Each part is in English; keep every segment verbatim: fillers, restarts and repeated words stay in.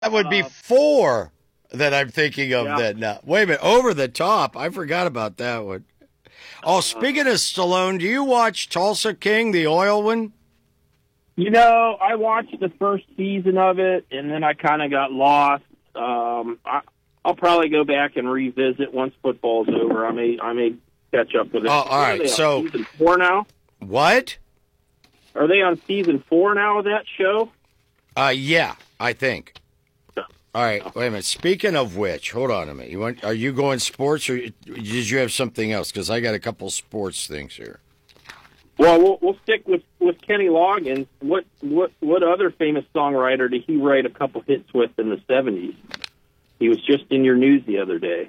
That would be Uh, four that I'm thinking of yeah. then. Now, wait a minute. Over the Top. I forgot about that one. Oh, speaking of Stallone, do you watch Tulsa King, the oil one? You know, I watched the first season of it, and then I kind of got lost. Um, I, I'll probably go back and revisit once football's over. I may, I may catch up with it. Oh, all What are right, they on, so- season four now? What? Are they on season four now of that show? Uh, yeah, I think. All right, wait a minute. Speaking of which, hold on a minute. You want? Are you going sports, or did you have something else? Because I got a couple sports things here. Well, we'll we'll stick with, with Kenny Loggins. What what what other famous songwriter did he write a couple hits with in the seventies? He was just in your news the other day.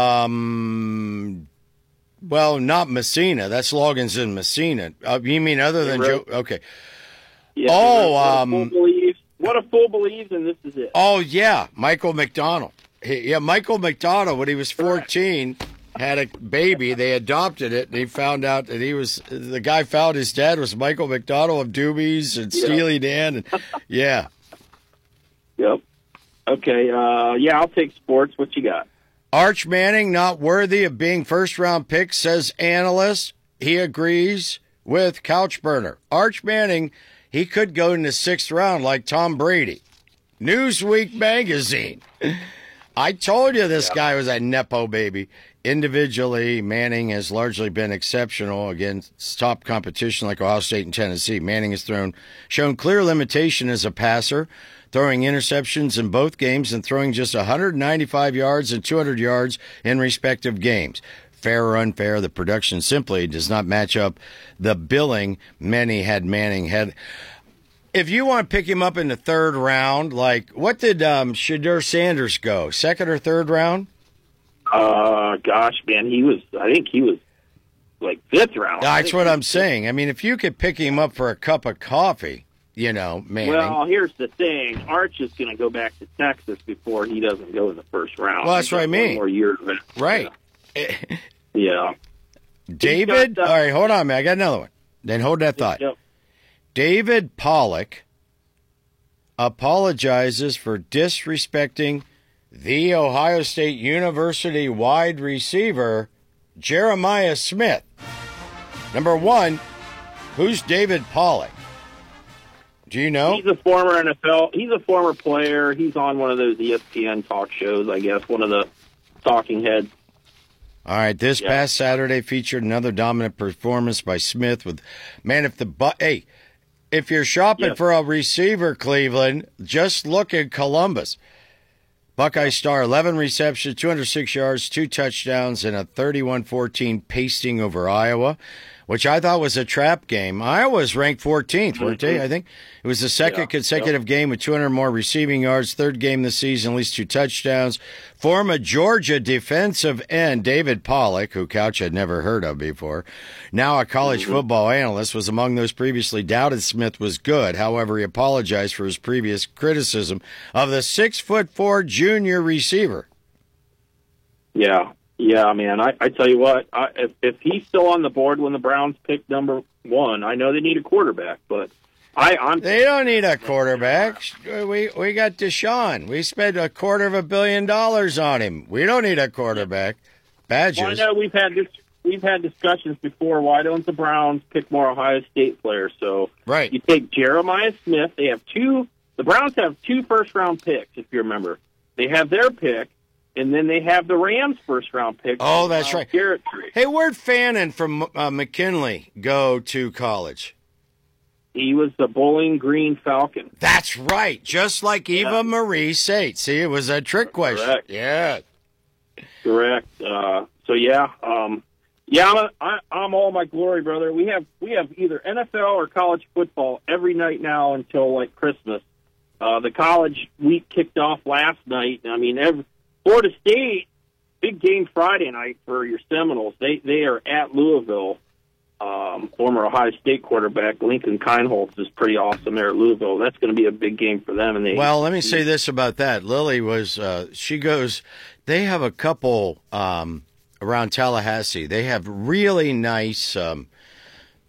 Um, well, not Messina. That's Loggins in Messina. Uh, you mean other than Joe? wrote- Okay. Yeah, Oh, what a um, fool believes. What a fool believes, and this is it. Oh yeah, Michael McDonald. He, yeah, Michael McDonald. When he was fourteen, had a baby. They adopted it, and he found out that he was the guy. Found his dad was Michael McDonald of Doobies and Yeah. Steely Dan. And, yeah. Yep. Okay. Uh, yeah, I'll take sports. What you got? Arch Manning not worthy of being first round pick, says analyst. He agrees with Couchburner. Arch Manning, he could go in the sixth round like Tom Brady. Newsweek magazine. I told you this guy was a Nepo baby. Individually, Manning has largely been exceptional against top competition like Ohio State and Tennessee. Manning has thrown, shown clear limitation as a passer, throwing interceptions in both games and throwing just one hundred ninety-five yards and two hundred yards in respective games. Fair or unfair, the production simply does not match up the billing many had Manning had. If you want to pick him up in the third round, like, what did um, Shadur Sanders go? Second or third round? Uh, gosh, man, he was. I think he was like fifth round. I That's think what he- I'm saying. I mean, if you could pick him up for a cup of coffee, you know, Manning. Well, here's the thing: Arch is going to go back to Texas before he doesn't go in the first round. Well, that's He's what I got one mean. More year of it. right. Yeah. David, He's got, uh, all right, hold on, man. I got another one. Then hold that thought. Yep. David Pollock apologizes for disrespecting the Ohio State University wide receiver, Jeremiah Smith. Number one, who's David Pollock? Do you know? He's a former N F L. He's a former player. He's on one of those E S P N talk shows, I guess, one of the talking heads. All right, this Yeah. past Saturday featured another dominant performance by Smith with, man, if the, bu- hey, if you're shopping Yeah. for a receiver, Cleveland, just look at Columbus. Buckeye Star, eleven receptions, two hundred six yards, two touchdowns, and a thirty-one fourteen pasting over Iowa, which I thought was a trap game. Iowa was ranked fourteenth, weren't they? I think it was the second Yeah, consecutive game with two hundred more receiving yards, third game this season, at least two touchdowns. Former Georgia defensive end David Pollock, who Couch had never heard of before, now a college football analyst, was among those previously doubted Smith was good. However, he apologized for his previous criticism of the six foot four junior receiver. Yeah. Yeah, man. I, I tell you what, I, if, if he's still on the board when the Browns pick number one, I know they need a quarterback, but I, I'm They don't need a quarterback. We we got Deshaun. We spent a quarter of a billion dollars on him. We don't need a quarterback. Well, I Badgers. know we've had this, we've had discussions before. Why don't the Browns pick more Ohio State players? So Right. you take Jeremiah Smith. They have two. The Browns have two first round picks. If you remember, they have their pick, and then they have the Rams first round pick. Oh, that's right. Garrett tree. Hey, where'd Fannin from uh, McKinley go to college? He was the Bowling Green Falcon. That's right. Just like Eva Yeah. Marie Sate. See, it was a trick question. Correct. Yeah. Correct. Uh, so yeah, um, yeah, I'm, a, I, I'm all my glory, brother. We have we have either N F L or college football every night now until like Christmas. Uh, the college week kicked off last night. I mean, every, Florida State big game Friday night for your Seminoles. They they are at Louisville. Um, former Ohio State quarterback Lincoln Kineholz is pretty awesome there at Louisville. That's going to be a big game for them. And they Well, let me say this about that. Lily was, uh, she goes, they have a couple um, around Tallahassee. They have really nice, um,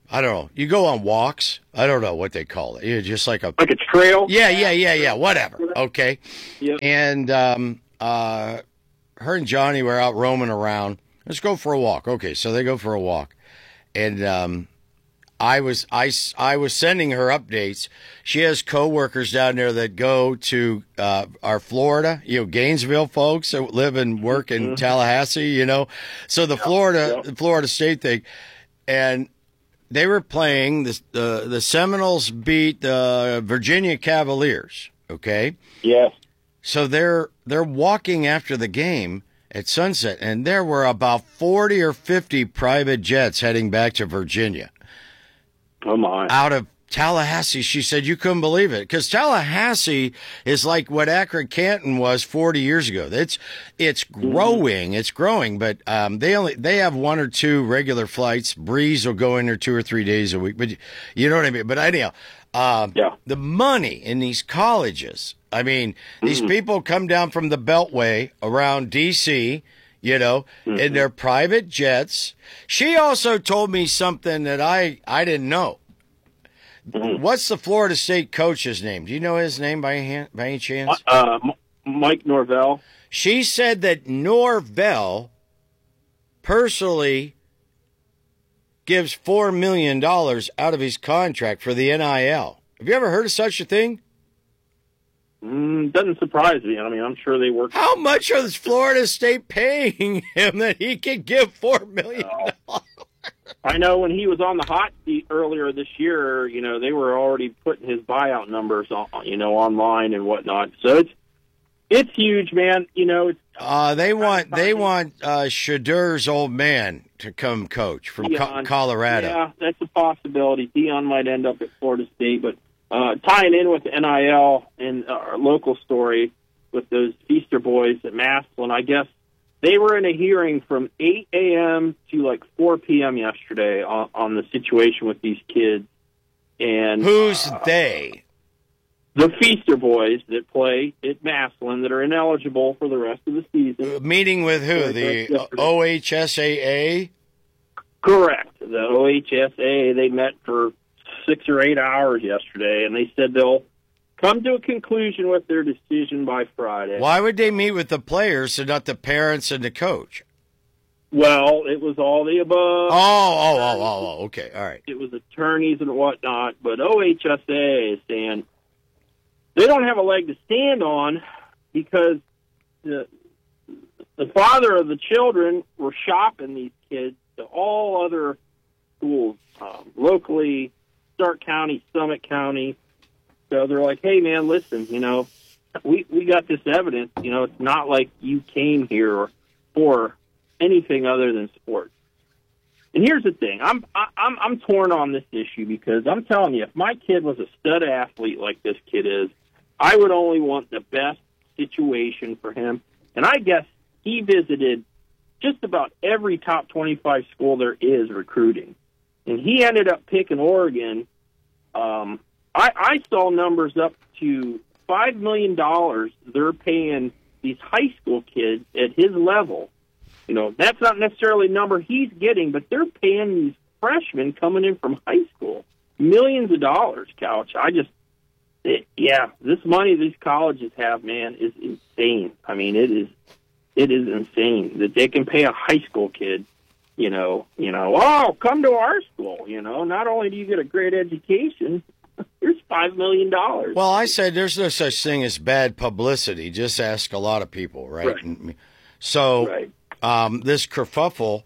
I don't know. You go on walks. I don't know what they call it. You're just like a like a trail. Yeah, yeah, yeah, yeah. Whatever. Okay. Yep. And um, uh, her and Johnny were out roaming around. Let's go for a walk. Okay, so they go for a walk, and um, I was I, I was sending her updates. She has coworkers down there that go to uh, our Florida, you know, Gainesville folks that live and work in mm-hmm. Tallahassee. You know, so the Florida yep. the Florida State thing, and they were playing the the, the Seminoles beat the Virginia Cavaliers. Okay. Yes. So they're they're walking after the game at sunset, and there were about forty or fifty private jets heading back to Virginia. Oh, my. Out of Tallahassee. She said you couldn't believe it, because Tallahassee is like what Akron Canton was forty years ago. It's it's growing, mm-hmm. it's growing, but um, they only they have one or two regular flights. Breeze will go in there two or three days a week, but you know what I mean. But anyhow, um, yeah. the money in these colleges. I mean, these mm-hmm. people come down from the Beltway around D C, you know, mm-hmm. in their private jets. She also told me something that I, I didn't know. Mm-hmm. What's the Florida State coach's name? Do you know his name by, hand, by any chance? Uh, Mike Norvell. She said that Norvell personally gives four million dollars out of his contract for the N I L. Have you ever heard of such a thing? Mm, doesn't surprise me. I mean, I'm sure they work. How much is Florida State paying him that he can give four million dollars? I know when he was on the hot seat earlier this year, you know, they were already putting his buyout numbers on, you know, online and whatnot. So it's it's huge, man. You know, it's, uh, they want they want uh, Shadur's old man to come coach from Co- Colorado. Yeah, that's a possibility. Deion might end up at Florida State, but. Uh, tying in with the N I L and our local story with those Feaster boys at Massillon, I guess they were in a hearing from eight a.m. to like four p.m. yesterday on, on the situation with these kids. And who's uh, they? The Feaster boys that play at Massillon that are ineligible for the rest of the season. Uh, meeting with who? The O H S A A? Correct. The O H S A A. They met for six or eight hours yesterday, and they said they'll come to a conclusion with their decision by Friday. Why would they meet with the players and not the parents and the coach? Well, it was all the above. Oh, oh, oh, oh, oh, okay, all right. It was attorneys and whatnot, but O H S A A is saying they don't have a leg to stand on because the the father of the children were shopping these kids to all other schools um, locally, Stark County, Summit County. So they're like, hey, man, listen, you know, we, we got this evidence. You know, it's not like you came here for anything other than sports. And here's the thing. I'm I'm I'm torn on this issue because I'm telling you, if my kid was a stud athlete like this kid is, I would only want the best situation for him. And I guess he visited just about every top twenty-five school there is recruiting. And he ended up picking Oregon. Um, I, I saw numbers up to five million dollars they're paying these high school kids at his level. You know, that's not necessarily a number he's getting, but they're paying these freshmen coming in from high school millions of dollars, Couch. I just, it, yeah, this money these colleges have, man, is insane. I mean, it is, it is insane that they can pay a high school kid. You know, you know, oh, come to our school. You know, not only do you get a great education, here's five million dollars. Well, I said there's no such thing as bad publicity. Just ask a lot of people, right? Right. So, right. Um, this kerfuffle,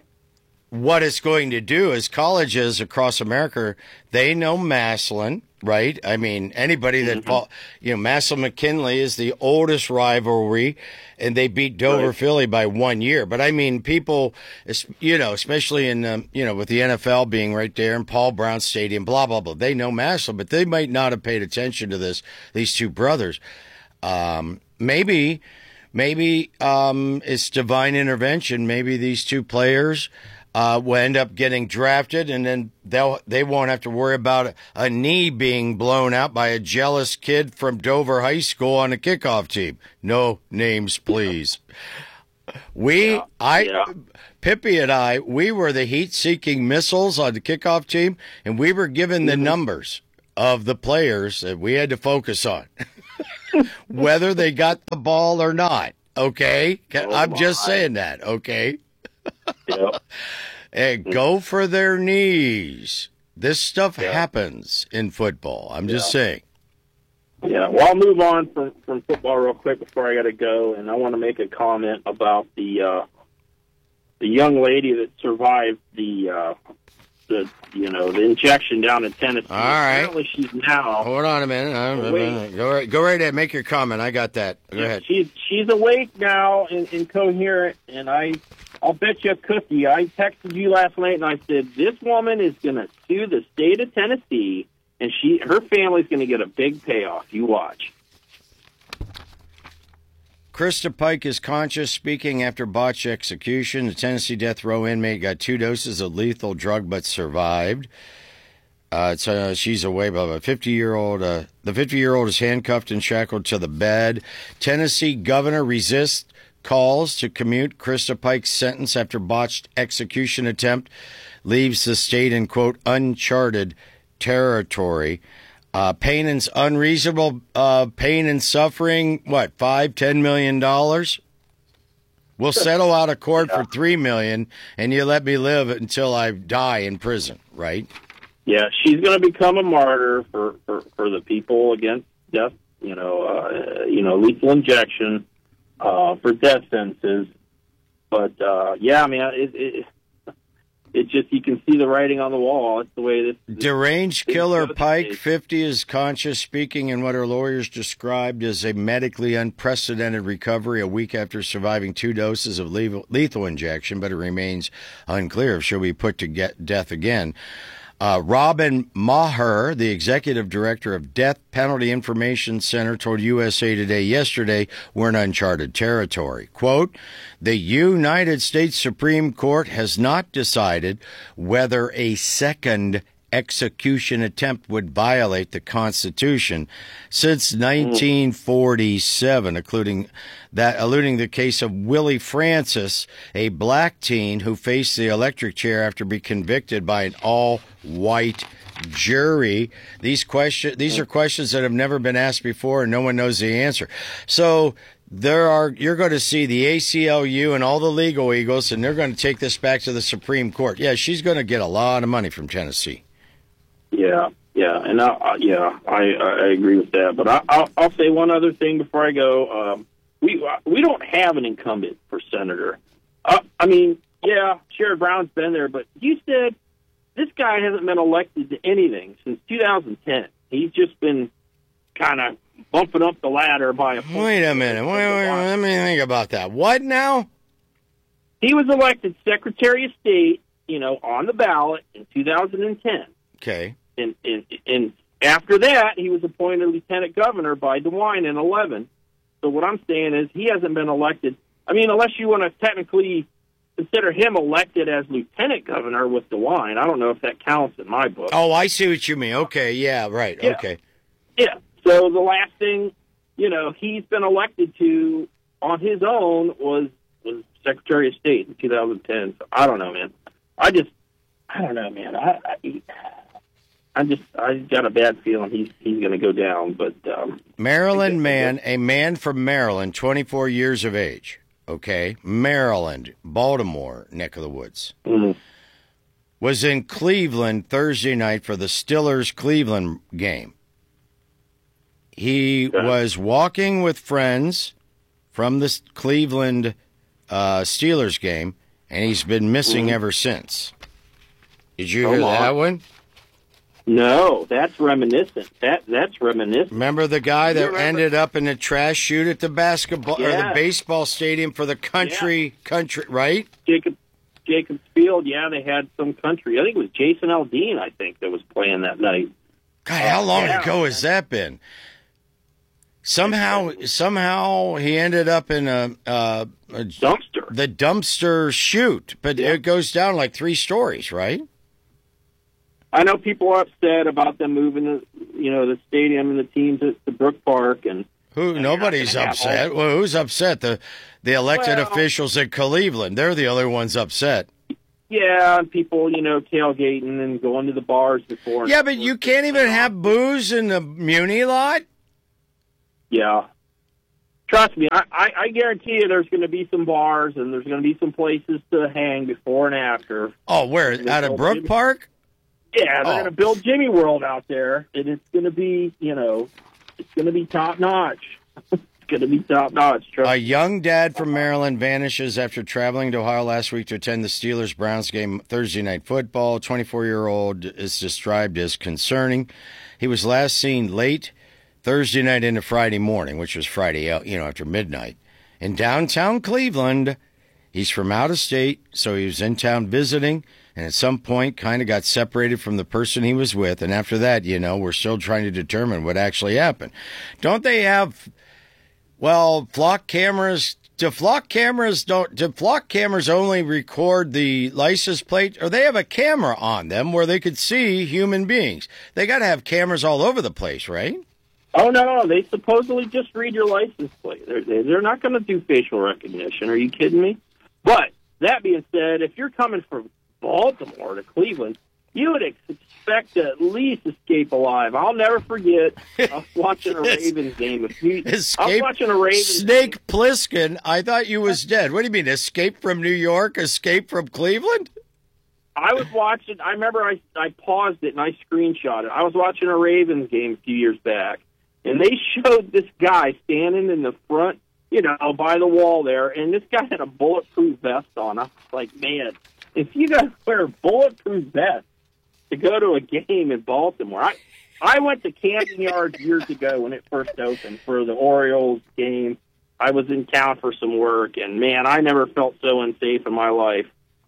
what it's going to do is colleges across America, they know Massillon, right? I mean, anybody that, mm-hmm. you know, Massillon McKinley is the oldest rivalry, and they beat Dover right. Philly by one year. But I mean, people, you know, especially in, um, you know, with the N F L being right there in Paul Brown Stadium, blah, blah, blah. They know Massillon, but they might not have paid attention to this, these two brothers. Um, maybe, maybe um, it's divine intervention. Maybe these two players Uh, will end up getting drafted, and then they'll they won't have to worry about a, a knee being blown out by a jealous kid from Dover High School on the kickoff team. No names, please. We, Yeah, I, yeah. Pippi and I, we were the heat-seeking missiles on the kickoff team, and we were given the Mhm. numbers of the players that we had to focus on, whether they got the ball or not. Okay, Oh, I'm just my. saying that. Okay, Yep. and go for their knees. This stuff Yeah. happens in football. I'm just Yeah. saying. Yeah, well, I'll move on from, from football real quick before I got to go, and I want to make a comment about the uh, the young lady that survived the uh, the you know the injection down in Tennessee. All right. Apparently, she's now Hold on a minute. I'm- Wait. Go right, go right ahead. Make your comment. I got that. Go ahead. she's she's awake now and, and coherent, and I I'll bet you a cookie. I texted you last night, and I said this woman is going to sue the state of Tennessee. And she, her family's going to get a big payoff. You watch. Krista Pike is conscious, speaking after botched execution. The Tennessee death row inmate got two doses of lethal drug but survived. Uh, it's, uh, she's away. Blah, blah. fifty-year-old, uh, the fifty-year-old is handcuffed and shackled to the bed. Tennessee governor resists calls to commute Krista Pike's sentence after botched execution attempt leaves the state in, quote, uncharted territory. Uh, pain and unreasonable uh, pain and suffering. What, five, ten million dollars? We'll settle out of court Yeah. for three million, and you let me live until I die in prison, right? Yeah, she's going to become a martyr for, for, for the people against death. You know, uh, you know, lethal injection uh, for death sentences. But uh, yeah, I mean, it, it it just you can see the writing on the wall. It's the way this. this Deranged this killer goes Pike, today. fifty, is conscious, speaking in what her lawyers described as a medically unprecedented recovery a week after surviving two doses of lethal, lethal injection, but it remains unclear if she'll be put to get death again. Uh, Robin Maher, the executive director of Death Penalty Information Center, told U S A Today yesterday we're in uncharted territory. Quote, the United States Supreme Court has not decided whether a second execution attempt would violate the Constitution since nineteen forty-seven, including that alluding the case of Willie Francis, a black teen who faced the electric chair after being convicted by an all-white jury. These question these are questions that have never been asked before, and no one knows the answer. So there are you're going to see the A C L U and all the legal eagles, and they're going to take this back to the Supreme Court. Yeah, she's going to get a lot of money from Tennessee. Yeah, yeah, and I, I, yeah, I, I agree with that. But I, I'll, I'll say one other thing before I go. Um, we we don't have an incumbent for senator. Uh, I mean, yeah, Sherrod Brown's been there, but you said this guy hasn't been elected to anything since two thousand ten. He's just been kind of bumping up the ladder by a. Wait a minute. Wait, wait, wait, let me think about that. What now? He was elected Secretary of State, you know, on the ballot in two thousand ten. Okay. And, and, and after that, he was appointed lieutenant governor by DeWine in eleven. So what I'm saying is he hasn't been elected. I mean, unless you want to technically consider him elected as lieutenant governor with DeWine, I don't know if that counts in my book. Oh, I see what you mean. Okay, yeah, right. Yeah. Okay. Yeah. So the last thing, you know, he's been elected to on his own was was Secretary of State in two thousand ten. So I don't know, man. I just, I don't know, man. I, I, I just, I got a bad feeling he's he's going to go down. But um, Maryland man, a man from Maryland, twenty-four years of age. Okay, Maryland, Baltimore, neck of the woods, mm, was in Cleveland Thursday night for the Steelers Cleveland game. He Okay. was walking with friends from the Cleveland uh, Steelers game, and he's been missing Mhm. ever since. Did you Come hear that on. one? no, that's reminiscent. That that's reminiscent. Remember the guy that You remember? ended up in a trash chute at the basketball or the Yeah. baseball stadium for the country country, right? Jacob Jacobs Field. Yeah, they had some country. I think it was Jason Aldean. I think that was playing that night. God, how long Yeah, ago has that been? Somehow, somehow he ended up in a, uh, a Dumpster. the dumpster chute, but Yeah. it goes down like three stories, right? I know people are upset about them moving the, you know, the stadium and the teams to, to Brook Park, and Who? You're Nobody's not gonna have upset. all- Well, who's upset? The the elected Well- officials at Cleveland. They're the other ones upset. Yeah, and people, you know, tailgating and going to the bars before. Yeah, but you can't even have booze in the Muni lot? Yeah. Trust me, I, I, I guarantee you there's going to be some bars and there's going to be some places to hang before and after. Oh, where? And Out of they'll- Brook Park? Yeah, they're Oh. going to build Jimmy World out there, and it's going to be, you know, it's going to be top notch. It's going to be top notch. Trust A me. young dad from Maryland vanishes after traveling to Ohio last week to attend the Steelers-Browns game Thursday Night Football. twenty-four-year-old is described as concerning. He was last seen late Thursday night into Friday morning, which was Friday, you know, after midnight, in downtown Cleveland. He's from out of state, so he was in town visiting, and at some point kind of got separated from the person he was with. And after that, you know, we're still trying to determine what actually happened. Don't they have, well, flock cameras? Do flock cameras don't? Do flock cameras only record the license plate, or they have a camera on them where they could see human beings? They got to have cameras all over the place, right? Oh, no, no, they supposedly just read your license plate. They're, they're not going to do facial recognition. Are you kidding me? But that being said, if you're coming from Baltimore to Cleveland, you would expect to at least escape alive. I'll never forget I was watching a Ravens game. A few, I was Escape watching a Ravens Snake Plissken. I thought you was dead. What do you mean, escape from New York, escape from Cleveland? I was watching. I remember I I paused it and I screenshot it. I was watching a Ravens game a few years back, and they showed this guy standing in the front, you know, by the wall there, and this guy had a bulletproof vest on. I was like, man, if you guys wear a bulletproof vest to go to a game in Baltimore, I I went to Camden Yards years ago when it first opened for the Orioles game. I was in town for some work, and man, I never felt so unsafe in my life.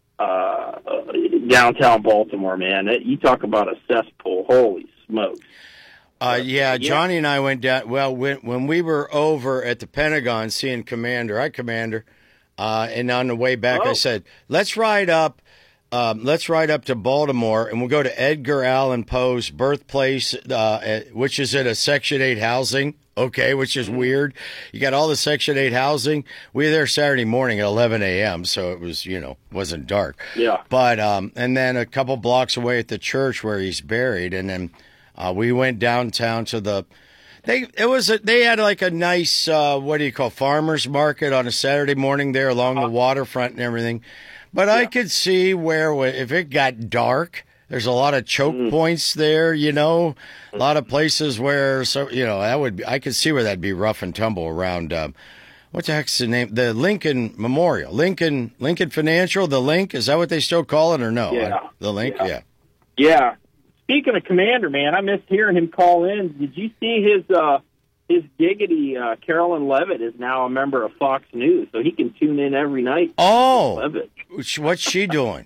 Uh, downtown Baltimore, man. It, you talk about a cesspool. Holy smokes. Uh, yeah, Yeah. Johnny and I went down. Well, when when we were over at the Pentagon seeing Commander, I Commander, uh, and on the way back, I Oh. said, "Let's ride up, um, let's ride up to Baltimore, and we'll go to Edgar Allan Poe's birthplace, uh, at- which is at a Section Eight housing." Okay, which is weird. You got all the Section Eight housing. We were there Saturday morning at eleven a.m., so it was, you know, wasn't dark. Yeah. But um, and then a couple blocks away at the church where he's buried, and then uh, we went downtown to the. They it was a, they had like a nice uh, what do you call farmers market on a Saturday morning there along the waterfront and everything. But I could see where when- if it got dark. There's a lot of choke Mm. points there, you know, a lot of places where, so you know, that would be, I could see where that'd be rough and tumble around. Um, what the heck's the name? The Lincoln Memorial, Lincoln Lincoln Financial. The Link, is that what they still call it or no? Yeah. I- the Link, Yeah. yeah. Yeah. Speaking of Commander, man, I missed hearing him call in. Did you see his uh, his giggity? Uh, Carolyn Levitt is now a member of Fox News, so he can tune in every night. Oh, Levitt. what's she doing?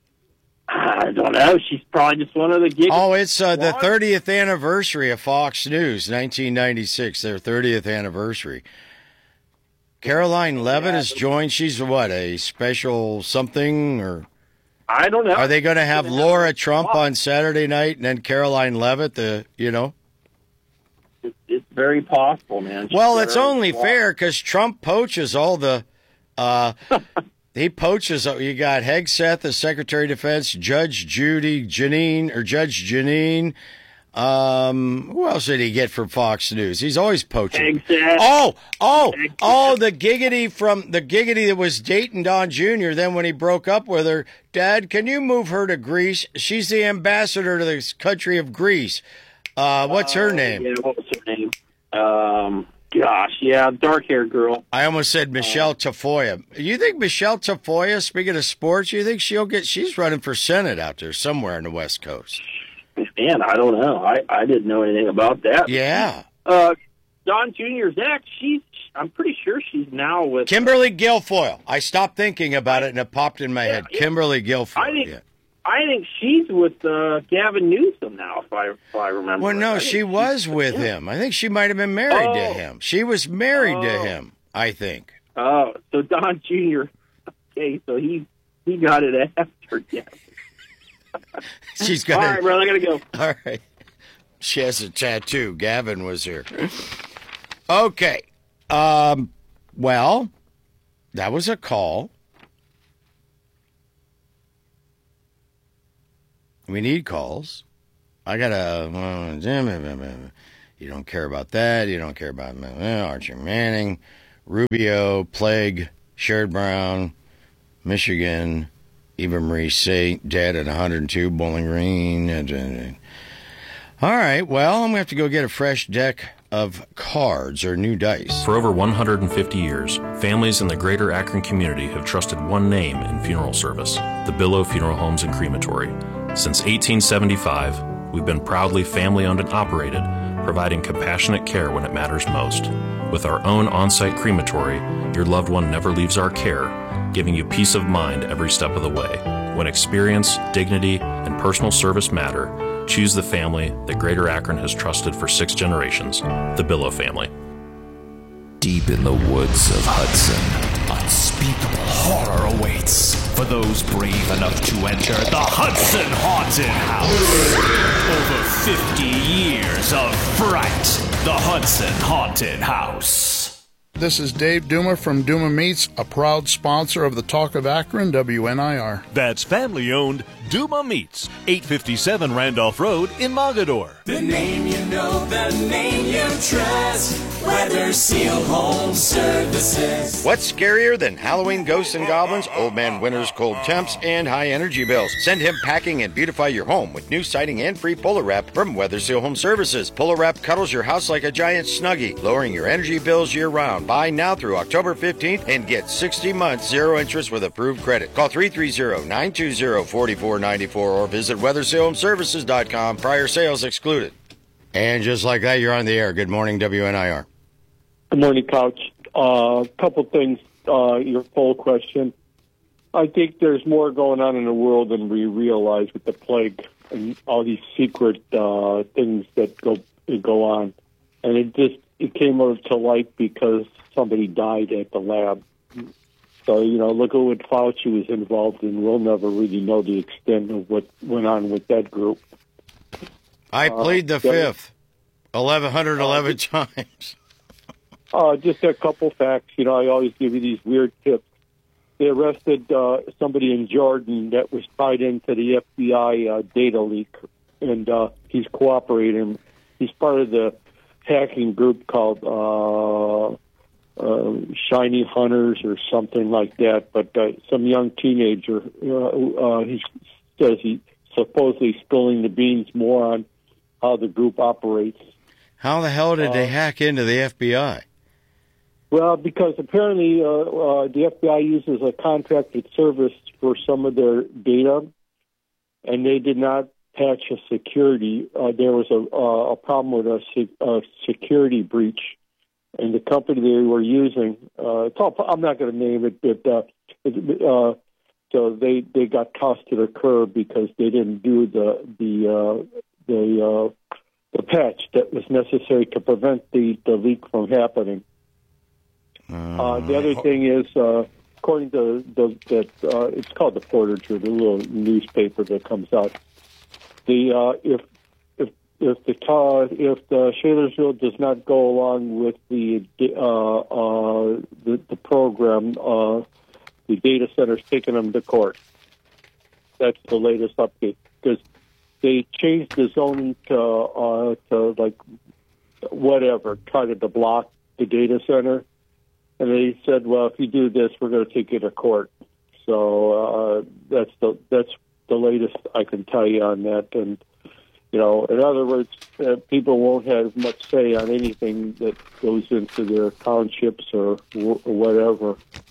I don't know. She's probably just one of the giggity. Oh, it's uh, the What? thirtieth anniversary of Fox News, nineteen ninety-six. Their thirtieth anniversary. Caroline Levitt has joined. She's what, a special something or? I don't know. Are they going to have Laura Trump on Saturday night and then Caroline Levitt, the, you know? It's, it's very possible, man. She's Well, it's very only smart. fair because Trump poaches all the, uh, he poaches, you got Hegseth, the Secretary of Defense, Judge Judy, Janine, or Judge Janine. Um, who else did he get from Fox News? He's always poaching. Hegseth. Oh, oh, oh, the giggity from the giggity that was dating Don Junior Then when he broke up with her, Dad, can you move her to Greece? She's the ambassador to the country of Greece. Uh, what's her name? Yeah, what was her name? Um, gosh, yeah, dark-haired girl. I almost said Michelle Tafoya. You think Michelle Tafoya, speaking of sports, you think she'll get, she's running for Senate out there somewhere in the West Coast. Man, I don't know. I, I didn't know anything about that. Yeah. Uh, Don Junior's ex, she's, I'm pretty sure she's now with. Kimberly Guilfoyle. I stopped thinking about it and it popped in my head. yeah. Kimberly Guilfoyle. I think, yeah. I think she's with uh, Gavin Newsom now, if I, if I remember. Well, right. no, I think she she's was with him. him. I think she might have been married to Oh. him. She was married to Oh. him, I think. Oh, so Don Junior Okay, so he he got it after. Yeah. She's All got right, brother, I gotta go. All right. She has a tattoo. Gavin was here. Okay. Um, well, that was a call. We need calls. I got to... You don't care about that. You don't care about Archie Manning, Rubio, Plague, Sherrod Brown, Michigan, Eva Marie Saint, dead at one hundred two, Bowling Green. All right, well, I'm going to have to go get a fresh deck of cards or new dice. For over one hundred fifty years, families in the greater Akron community have trusted one name in funeral service, the Billow Funeral Homes and Crematory. Since eighteen seventy-five, we've been proudly family-owned and operated, providing compassionate care when it matters most. With our own on-site crematory, your loved one never leaves our care, giving you peace of mind every step of the way. When experience, dignity, and personal service matter, choose the family that Greater Akron has trusted for six generations, the Billow family. Deep in the woods of Hudson, unspeakable horror awaits for those brave enough to enter the Hudson Haunted House. Over fifty years of fright. The Hudson Haunted House. This is Dave Duma from Duma Meats, a proud sponsor of the Talk of Akron, W N I R. That's family-owned Duma Meats, eight fifty-seven Randolph Road in Mogador. The name you know, the name you trust. Weather Seal Home Services. What's scarier than Halloween ghosts and goblins, old man winter's cold temps, and high energy bills? Send him packing and beautify your home with new siding and free Polar Wrap from Weather Seal Home Services. Polar Wrap cuddles your house like a giant Snuggie, lowering your energy bills year round. Buy now through October fifteenth and get sixty months zero interest with approved credit. Call three three zero, nine two zero, four four nine four or visit weather seal home services dot com. Prior sales excluded. And just like that, you're on the air. Good morning, W N I R. Good morning, Couch. A uh, couple things. Uh, your poll question. I think there's more going on in the world than we realize with the plague and all these secret uh, things that go go on. And it just it came out to light because somebody died at the lab. So, you know, look at what Fauci was involved in. We'll never really know the extent of what went on with that group. I plead the uh, fifth, eleven eleven uh, times. Uh, just a couple facts. You know, I always give you these weird tips. They arrested uh, somebody in Jordan that was tied into the F B I uh, data leak, and uh, he's cooperating. He's part of the hacking group called uh, uh, Shiny Hunters or something like that. But uh, some young teenager, uh, uh, he says he's supposedly spilling the beans more on how the group operates. How the hell did uh, they hack into the F B I? Well, because apparently uh, uh, the F B I uses a contracted service for some of their data, and they did not patch a security. Uh, there was a, uh, a problem with a, se- a security breach, and the company they were using, uh, it's all, I'm not going to name it, but uh, it, uh, so they, they got tossed to the curb because they didn't do the the uh, the uh, the patch that was necessary to prevent the, the leak from happening. Uh, the other thing is, uh, according to the, that uh, it's called the Portager, the little newspaper that comes out. The uh, if if if the uh, if the Shalersville does not go along with the uh, uh, the, the program, uh, the data center's taking them to court. That's the latest update because they changed the zoning to uh, to like whatever, try to block the data center. And they said, "Well, if you do this, we're going to take you to court." So uh, that's the that's the latest I can tell you on that. And you know, in other words, uh, people won't have much say on anything that goes into their townships or, or whatever.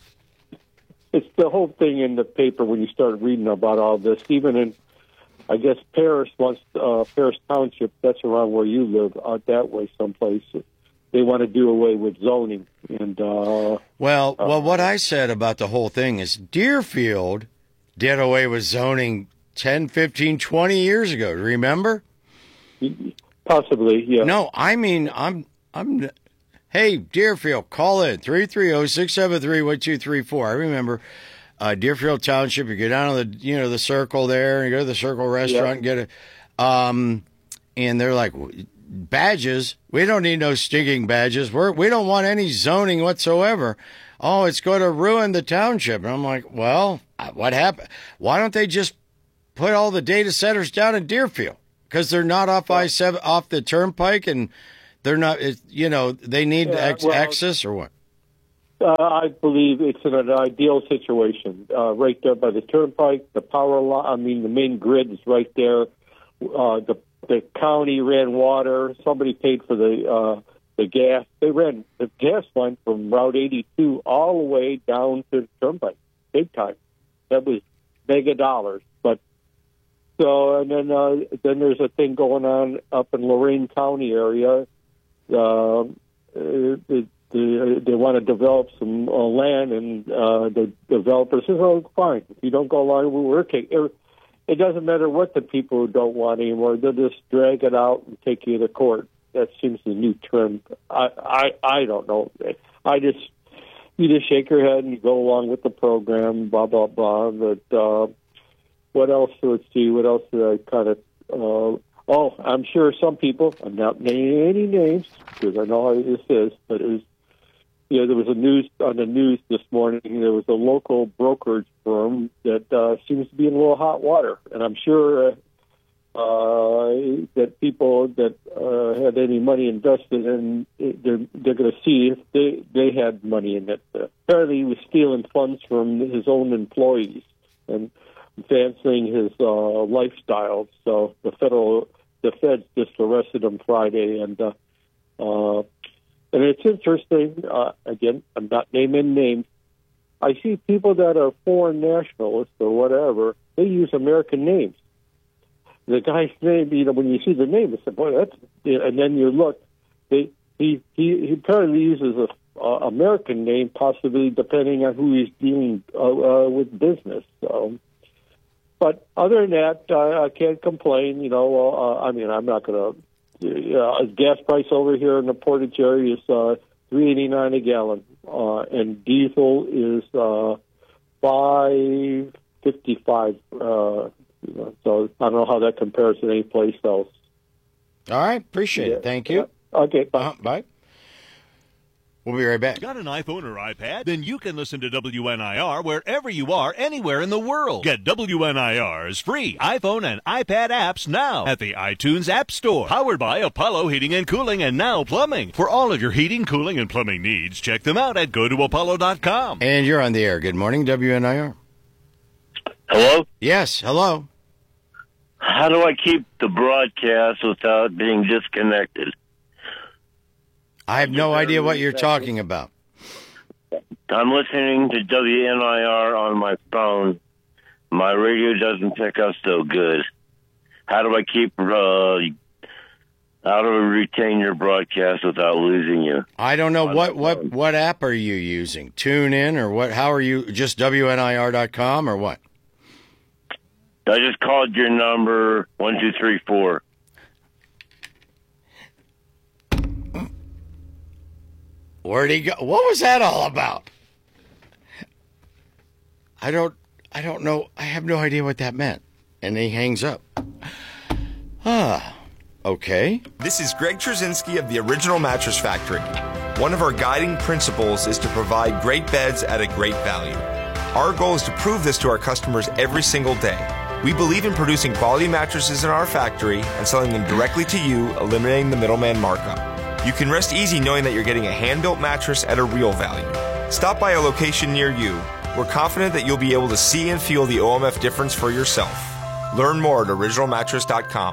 It's the whole thing in the paper when you start reading about all this. Even in, I guess Paris wants uh, Paris Township. That's around where you live, out that way, someplace. They want to do away with zoning. And uh, well, uh, well, what I said about the whole thing is Deerfield did away with zoning ten, fifteen, twenty years ago. Remember? Possibly, yeah. No, I mean, I'm, I'm. Hey, Deerfield, call in three three zero, six seven three, one two three four. I remember uh, Deerfield Township. You go down to the, you know, the Circle there, and you go to the Circle restaurant yeah. and get it. Um, and they're like, badges. We don't need no stinking badges. We're, we don't want any zoning whatsoever. Oh, it's going to ruin the township. And I'm like, well, what happened? Why don't they just put all the data centers down in Deerfield? Because they're not off I seven, off the turnpike, and they're not, it, you know, they need Yeah, ex- well, access or what? Uh, I believe it's in an ideal situation. Uh, right there by the turnpike, the power line, I mean, the main grid is right there. Uh, the the county ran water. Somebody paid for the uh, the gas. They ran the gas line from Route eighty-two all the way down to the turnpike, big time. That was mega dollars. But so, and then uh, then there's a thing going on up in Lorain County area. Uh, it, They, they want to develop some uh, land, and uh, the developer says, oh, fine. If you don't go along, we're taking. It doesn't matter what the people don't want anymore. They'll just drag it out and take you to court. That seems the new term. I, I, I don't know. I just, you just shake your head and you go along with the program, blah, blah, blah. But uh, what else? Let's see. What else did I kind of... Uh, oh, I'm sure some people, I'm not naming any names because I know how this is, but it was, you know, there was a news on the news this morning. There was a local brokerage firm that uh, seems to be in a little hot water, and I'm sure uh, uh, that people that uh, had any money invested in, they're they're going to see if they they had money in it. Uh, apparently, he was stealing funds from his own employees and advancing his uh, lifestyle. So the federal the feds just arrested him Friday, and. Uh, uh, And it's interesting, uh, again, I'm not naming names. I see people that are foreign nationalists or whatever, they use American names. The guy's name, you know, when you see the name, it's like, boy, that's, and then you look, they, he, he, he apparently uses a uh, American name, possibly depending on who he's dealing uh, uh, with business. So, but other than that, uh, I can't complain. You know, uh, I mean, I'm not going to. Uh, gas price over here in the Portage area is uh, three eighty nine a gallon, uh, and diesel is uh, five fifty five. Uh, so I don't know how that compares to any place else. All right, appreciate Yeah. it. Thank you. Yeah. Okay, bye. Uh-huh, bye. We'll be right back. Got an iPhone or iPad? Then you can listen to W N I R wherever you are, anywhere in the world. Get W N I R's free iPhone and iPad apps now at the iTunes App Store. Powered by Apollo Heating and Cooling and Now Plumbing. For all of your heating, cooling, and plumbing needs, check them out at go to apollo dot com. And you're on the air. Good morning, W N I R. Hello? Yes, hello. How do I keep the broadcast without being disconnected? I have no idea what you're talking about. I'm listening to W N I R on my phone. My radio doesn't pick up so good. How do I keep, uh, how do I retain your broadcast without losing you? I don't know. What, what, what app are you using? TuneIn or what? How are you? Just W N I R dot com or what? I just called your number, one two three four. Where'd he go? What was that all about? I don't, I don't know. I have no idea what that meant. And he hangs up. Ah, okay. This is Greg Trzynski of the Original Mattress Factory. One of our guiding principles is to provide great beds at a great value. Our goal is to prove this to our customers every single day. We believe in producing quality mattresses in our factory and selling them directly to you, eliminating the middleman markup. You can rest easy knowing that you're getting a hand-built mattress at a real value. Stop by a location near you. We're confident that you'll be able to see and feel the O M F difference for yourself. Learn more at original mattress dot com.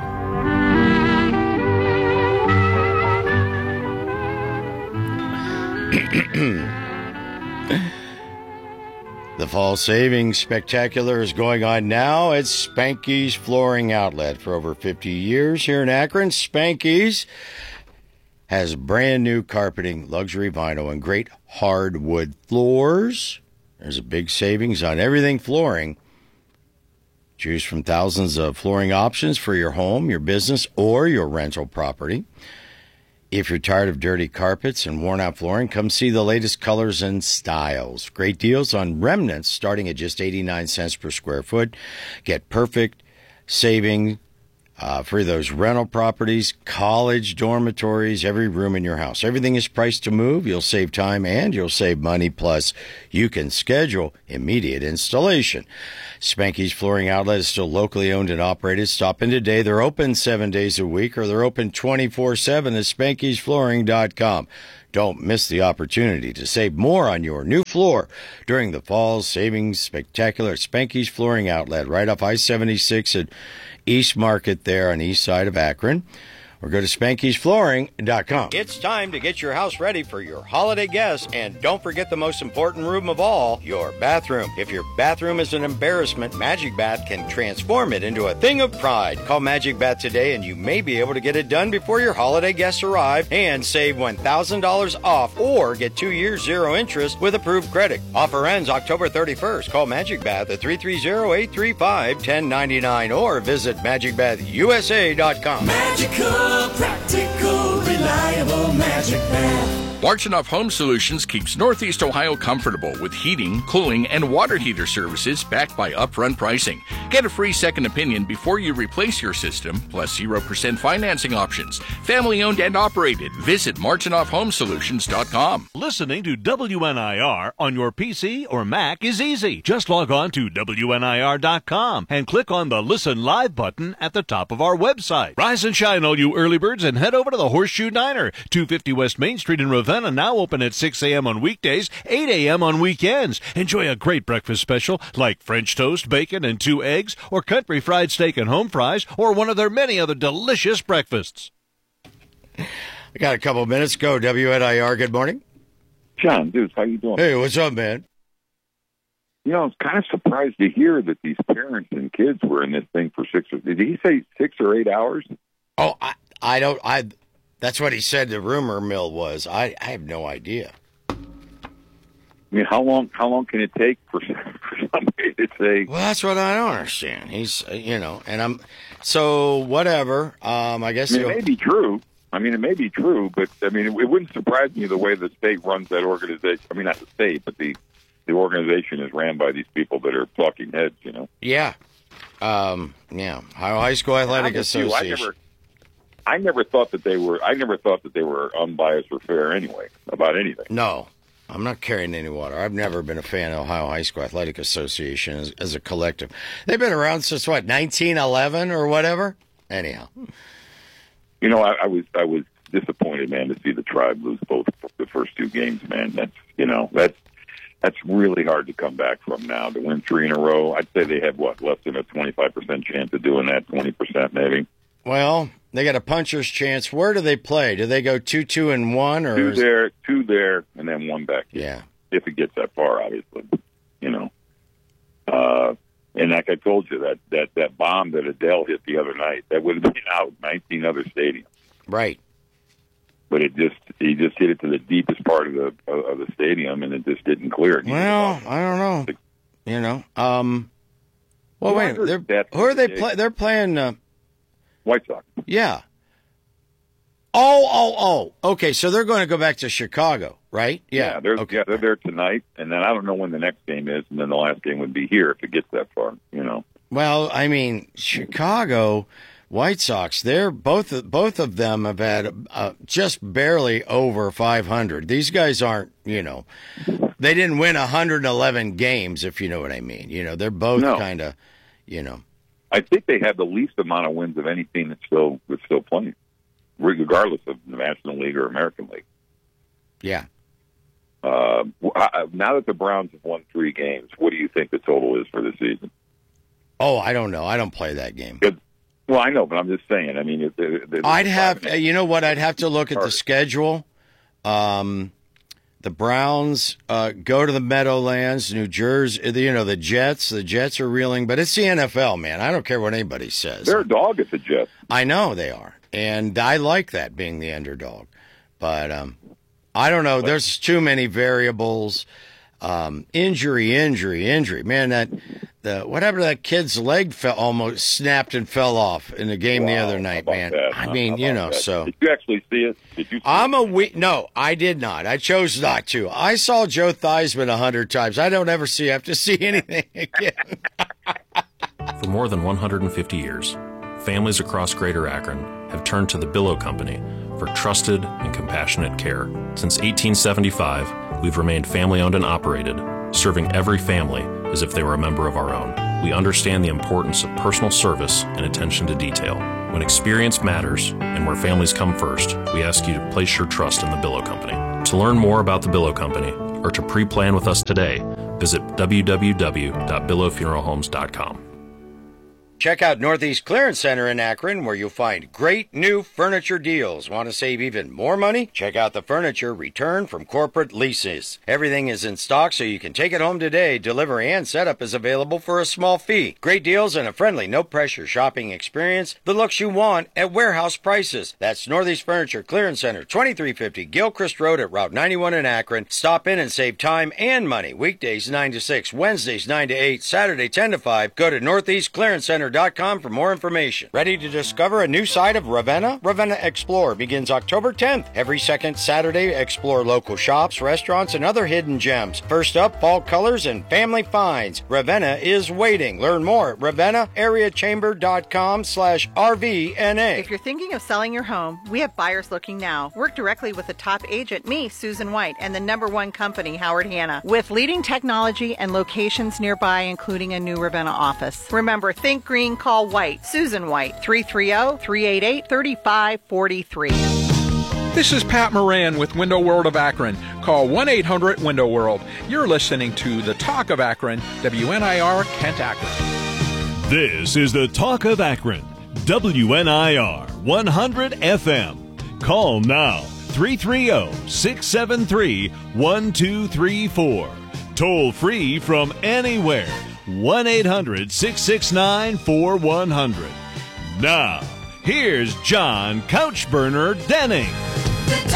The Fall Savings Spectacular is going on now at Spanky's Flooring Outlet. For over fifty years here in Akron, Spanky's has brand new carpeting, luxury vinyl, and great hardwood floors. There's a big savings on everything flooring. Choose from thousands of flooring options for your home, your business, or your rental property. If you're tired of dirty carpets and worn-out flooring, come see the latest colors and styles. Great deals on remnants starting at just eighty-nine cents per square foot. Get perfect saving Uh, for those rental properties, college dormitories, every room in your house. Everything is priced to move. You'll save time and you'll save money. Plus, you can schedule immediate installation. Spanky's Flooring Outlet is still locally owned and operated. Stop in today. They're open seven days a week, or they're open twenty-four seven at spankys flooring dot com. Don't miss the opportunity to save more on your new floor during the fall savings spectacular at Spanky's Flooring Outlet, right off I seventy-six at East Market there on the east side of Akron. Or go to spankys flooring dot com. It's time to get your house ready for your holiday guests, and don't forget the most important room of all, your bathroom. If your bathroom is an embarrassment, Magic Bath can transform it into a thing of pride. Call Magic Bath today and you may be able to get it done before your holiday guests arrive and save one thousand dollars off or get two years zero interest with approved credit. Offer ends October thirty-first. Call Magic Bath at three three zero, eight three five, one zero nine nine or visit magic bath u s a dot com. Magical, practical, reliable Magic Bath. Larchenough Home Solutions keeps Northeast Ohio comfortable with heating, cooling, and water heater services backed by upfront pricing. Get a free second opinion before you replace your system, plus zero percent financing options. Family owned and operated. Visit marchenoff home solutions dot com. Listening to W N I R on your P C or Mac is easy. Just log on to W N I R dot com and click on the Listen Live button at the top of our website. Rise and shine, all you early birds, and head over to the Horseshoe Diner, two fifty West Main Street in Ravenna, now open at six a.m. on weekdays, eight a.m. on weekends. Enjoy a great breakfast special like French toast, bacon, and two eggs, or country fried steak and home fries, or one of their many other delicious breakfasts. We got a couple of minutes. Go, W N I R. Good morning. John, Deuce, how you doing? Hey, what's up, man? You know, I was kind of surprised to hear that these parents and kids were in this thing for six or, did he say six or eight hours? Oh, I, I don't, I, that's what he said the rumor mill was. I, I have no idea. I mean, how long, how long can it take for, for somebody to say? Well, that's what I don't understand. He's, uh, you know, and I'm, so whatever, um, I guess. I mean, it may be true. I mean, it may be true, but I mean, it, it wouldn't surprise me the way the state runs that organization. I mean, not the state, but the, the organization is ran by these people that are talking heads, you know? Yeah. Um, yeah. Ohio High School Athletic Association. I never, I never thought that they were, I never thought that they were unbiased or fair anyway, about anything. No. I'm not carrying any water. I've never been a fan of Ohio High School Athletic Association as, as a collective. They've been around since, what, nineteen eleven or whatever? Anyhow. You know, I, I was I was disappointed, man, to see the Tribe lose both the first two games, man. That's, you know, that's, that's really hard to come back from now. To win three in a row, I'd say they have, what, less than a twenty-five percent chance of doing that, twenty percent maybe. Well, they got a puncher's chance. Where do they play? Do they go two, two, and one, or two is... there, two there, and then one back here. Yeah, if it gets that far, obviously, you know. Uh, and like I told you, that that that bomb that Adele hit the other night, that would have been out in nineteen other stadiums. Right. But it just he just hit it to the deepest part of the of the stadium, and it just didn't clear it. Well, I don't know. You know. Um. Well, wait. They're, who are they play? They're playing. Uh, White Sox. Yeah. Oh, oh, oh. Okay, so they're going to go back to Chicago, right? Yeah. Yeah, they're, okay. yeah, they're there tonight, and then I don't know when the next game is, and then the last game would be here if it gets that far, you know. Well, I mean, Chicago White Sox, they're both both of them have had uh, just barely over five hundred. These guys aren't, you know, they didn't win one hundred eleven games, if you know what I mean. You know, they're both No. kind of, you know. I think they have the least amount of wins of any team that's still that's still playing, regardless of the National League or American League. Yeah. Uh, now that the Browns have won three games, what do you think the total is for the season? Oh, I don't know. I don't play that game. Good. Well, I know, but I'm just saying. I mean, if they, they, I'd have, you know what? I'd have to look at the schedule. Um, the Browns uh, go to the Meadowlands, New Jersey. You know, the Jets. The Jets are reeling, but it's the N F L, man. I don't care what anybody says. They're a dog at the Jets. I know they are, and I like that, being the underdog. But um, I don't know. There's too many variables. Um, injury, injury, injury. Man, that the what happened to that kid's leg fell, almost snapped and fell off in the game Wow, the other night, man. that? I How mean, you know, that? so. Did you actually see it? Did you? See I'm it? a we No, I did not. I chose not to. I saw Joe Theismann a hundred times. I don't ever see have to see anything again. For more than one hundred fifty years, families across Greater Akron have turned to the Billow Company for trusted and compassionate care. Since eighteen seventy-five, we've remained family-owned and operated, serving every family as if they were a member of our own. We understand the importance of personal service and attention to detail. When experience matters and where families come first, we ask you to place your trust in the Billow Company. To learn more about the Billow Company or to pre-plan with us today, visit w w w dot billow funeral homes dot com. Check out Northeast Clearance Center in Akron, where you'll find great new furniture deals. Want to save even more money? Check out the furniture returned from corporate leases. Everything is in stock, so you can take it home today. Delivery and setup is available for a small fee. Great deals and a friendly, no-pressure shopping experience. The looks you want at warehouse prices. That's Northeast Furniture Clearance Center, twenty-three fifty Gilchrist Road at Route ninety-one in Akron. Stop in and save time and money. Weekdays nine to six, Wednesdays nine to eight, Saturday ten to five. Go to northeast clearance center dot com for more information. Ready to discover a new side of Ravenna? Ravenna Explore begins October tenth. Every second Saturday, explore local shops, restaurants, and other hidden gems. First up, fall colors and family finds. Ravenna is waiting. Learn more at ravenna area chamber dot com slash R V N A. If you're thinking of selling your home, we have buyers looking now. Work directly with the top agent, me, Susan White, and the number one company, Howard Hanna, with leading technology and locations nearby, including a new Ravenna office. Remember, think green, call White. Susan White, three three zero, three eight eight, three five four three. This is Pat Moran with Window World of Akron. Call one eight hundred window world. You're listening to The Talk of Akron, W N I R Kent Akron. This is The Talk of Akron, W N I R one hundred F M. Call now, three three zero, six seven three, one two three four. Toll free from anywhere, one eight hundred, six six nine, four one zero zero. Now, here's John Couchburner Denning.